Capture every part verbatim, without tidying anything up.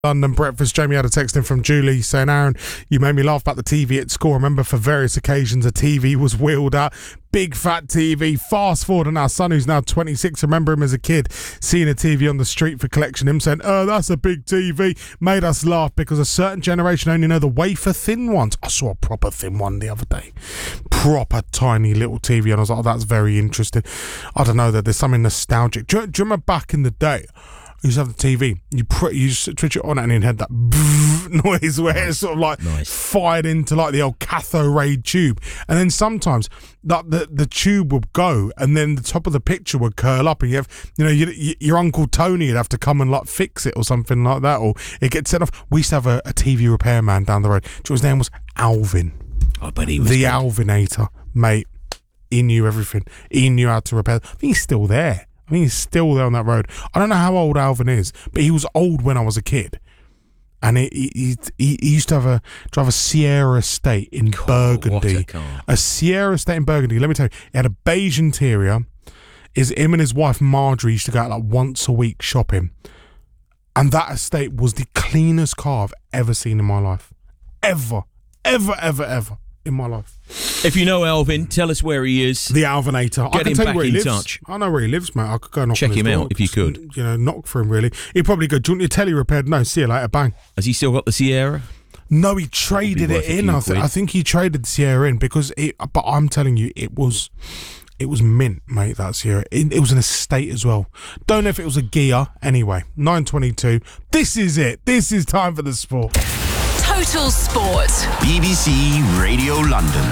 London Breakfast. Jamie had a text in from Julie saying, Aaron, you made me laugh about the T V at school. I remember for various occasions a T V was wheeled out. Big fat T V. Fast forward, and our son, who's now twenty-six, remember him as a kid seeing a T V on the street for collection. Him saying, oh, that's a big T V. Made us laugh because a certain generation only know the wafer thin ones. I saw a proper thin one the other day. Proper tiny little T V. And I was like, oh, that's very interesting. I don't know, that there's something nostalgic. Do you, do you remember back in the day? You used to have the T V, you put, you just switch it on and it had that noise where it's sort of like nice. Fired into like the old cathode ray tube. And then sometimes that the, the tube would go and then the top of the picture would curl up and you have, you know, you, you, your Uncle Tony would have to come and like fix it or something like that, or it gets set off. We used to have a, a T V repairman down the road. His name was Alvin. I bet he was the good. Alvinator, mate. He knew everything. He knew how to repair. I think he's still there. I think he's still there on that road. I don't know how old Alvin is, but he was old when I was a kid. And he he, he, he used to have a drive a Sierra Estate in God, Burgundy. What a car. A Sierra Estate in Burgundy. Let me tell you, it had a beige interior. Is him and his wife Marjorie used to go out like once a week shopping. And that estate was the cleanest car I've ever seen in my life. Ever. Ever, ever, ever. In my life. If you know Alvin, tell us where he is. The Alvinator. Get I can him tell back you where he in lives. touch. I know where he lives, mate. I could go knock Check on his him door. out if you could. You know, knock for him, really. He'd probably go, do you want your telly repaired? No, see you later, bang. Has he still got the Sierra? No, he traded it in. I, th- I think he traded the Sierra in because it, but I'm telling you, it was... It was mint, mate, that Sierra. It, it was an estate as well. Don't know if it was a Gia. Anyway, nine twenty-two. This is it. This is time for the sport. Total Sport. B B C Radio London.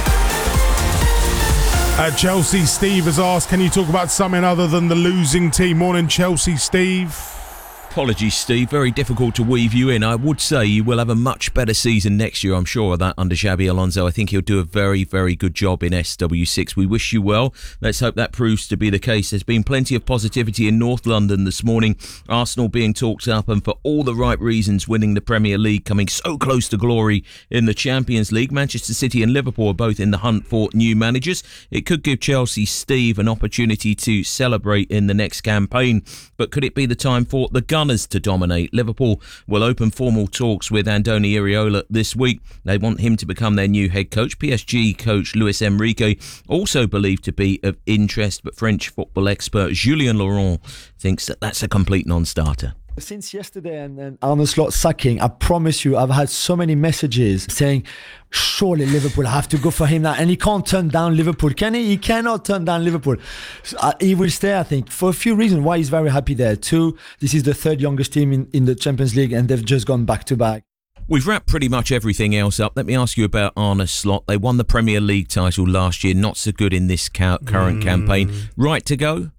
Uh, Chelsea Steve has asked, can you talk about something other than the losing team? Morning, Chelsea Steve. Apologies, Steve. Very difficult to weave you in. I would say you will have a much better season next year, I'm sure of that, under Xabi Alonso. I think he'll do a very, very good job in S W six. We wish you well. Let's hope that proves to be the case. There's been plenty of positivity in North London this morning. Arsenal being talked up and for all the right reasons, winning the Premier League, coming so close to glory in the Champions League. Manchester City and Liverpool are both in the hunt for new managers. It could give Chelsea Steve an opportunity to celebrate in the next campaign. But could it be the time for the Gunners to dominate? Liverpool will open formal talks with Andoni Iraola this week. They want him to become their new head coach. P S G coach Luis Enrique, also believed to be of interest, but French football expert Julien Laurent thinks that that's a complete non-starter. Since yesterday and, and Arne Slot sacking, I promise you, I've had so many messages saying, surely Liverpool have to go for him now. And he can't turn down Liverpool, can he? He cannot turn down Liverpool. So, uh, he will stay, I think, for a few reasons. Why he's very happy there. Two, this is the third youngest team in, in the Champions League, and they've just gone back to back. We've wrapped pretty much everything else up. Let me ask you about Arne Slot. They won the Premier League title last year. Not so good in this ca- current mm. campaign. Right to go?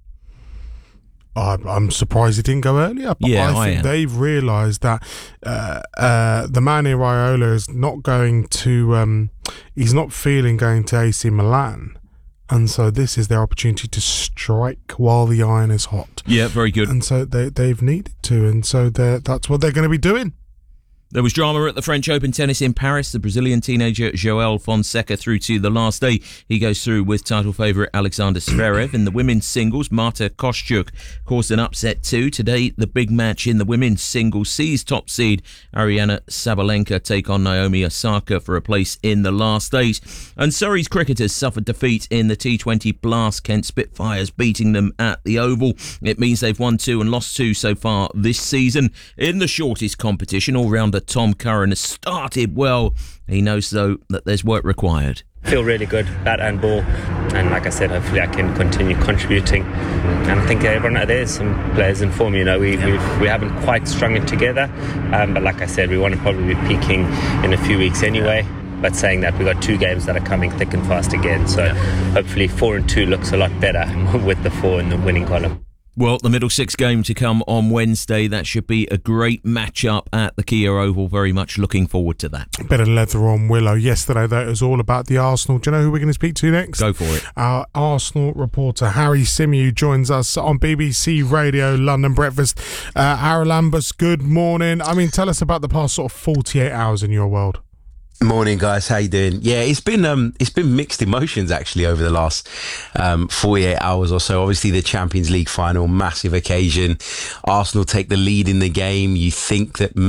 I'm surprised it didn't go earlier. But yeah, I think I they've realised that uh, uh, the man Iraola is not going to. Um, he's not feeling going to A C Milan, and so this is their opportunity to strike while the iron is hot. Yeah, very good. And so they they've needed to, and so that's what they're going to be doing. There was drama at the French Open tennis in Paris. The Brazilian teenager Joel Fonseca through to the last day. He goes through with title favourite Alexander Zverev. In the women's singles, Marta Kostyuk caused an upset too. Today, the big match in the women's singles sees top seed Ariana Sabalenka take on Naomi Osaka for a place in the last eight. And Surrey's cricketers suffered defeat in the T twenty Blast, Kent Spitfires beating them at the Oval. It means they've won two and lost two so far this season. In the shortest competition, all-rounder Tom Curran has started well. He knows, though, that there's work required. Feel really good, bat and ball, and like I said, hopefully I can continue contributing. And I think everyone there's some players in form. You know, we we've, we haven't quite strung it together, um, but like I said, we want to probably be peaking in a few weeks anyway. But saying that, we've got two games that are coming thick and fast again, so hopefully four and two looks a lot better with the four in the winning column. Well, the Middlesex game to come on Wednesday. That should be a great match-up at the Kia Oval. Very much looking forward to that. Bit of leather on Willow. Yesterday, though, it was all about the Arsenal. Do you know who we're going to speak to next? Go for it. Our Arsenal reporter, Harry Symeou, joins us on B B C Radio London Breakfast. Uh, Aaron Lambus, good morning. I mean, tell us about the past sort of forty-eight hours in your world. Morning, guys. How you doing? Yeah, it's been um, it's been mixed emotions actually over the last um, forty-eight hours or so. Obviously, the Champions League final, massive occasion. Arsenal take the lead in the game. You think that